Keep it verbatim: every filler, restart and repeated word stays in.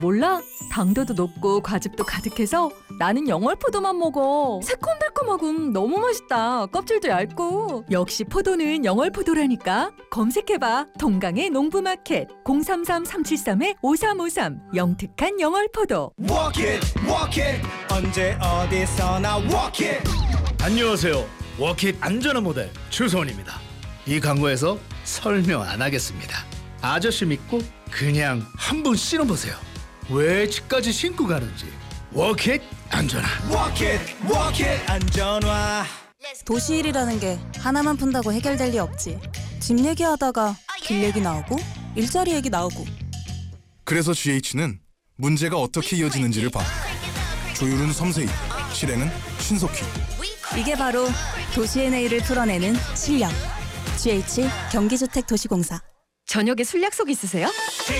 몰라? 당도도 높고 과즙도 가득해서 나는 영월포도만 먹어. 새콤달콤하고 너무 맛있다. 껍질도 얇고. 역시 포도는 영월포도라니까. 검색해봐. 동강의 농부마켓 공삼삼 삼칠삼 오삼오삼 영특한 영월포도. Walk it, walk it. 언제 어디서나 walk it. 안녕하세요. 워킷 안전한 모델 주소원입니다. 이 광고에서 설명 안 하겠습니다. 아저씨 믿고 그냥 한번 신어보세요. 왜 집까지 신고 가는지. 워킷 안전한. Walk it, walk it. 안전화. 도시 일이라는 게 하나만 푼다고 해결될 리 없지. 집 얘기하다가 길 얘기 나오고 일자리 얘기 나오고. 그래서 지에이치는 문제가 어떻게 이어지는지를 봐. 조율은 섬세히, 실행은 신속히. 이게 바로 도시의 내일을 풀어내는 실력. 지에이치 경기주택도시공사. 저녁에 술 약속 있으세요?